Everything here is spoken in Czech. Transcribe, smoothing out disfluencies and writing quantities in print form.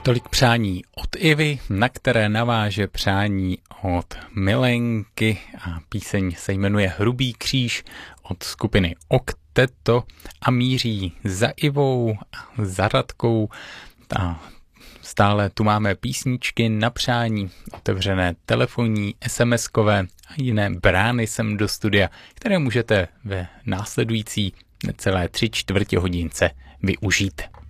Tolik přání od Ivy, na které naváže přání od Milenky a píseň se jmenuje Hrubý kříž od skupiny Okteto a míří za Ivou a za Radkou. A stále tu máme písničky na přání, otevřené telefonní, SMS-kové a jiné brány sem do studia, které můžete ve následující necelé 3/4 hodince využít.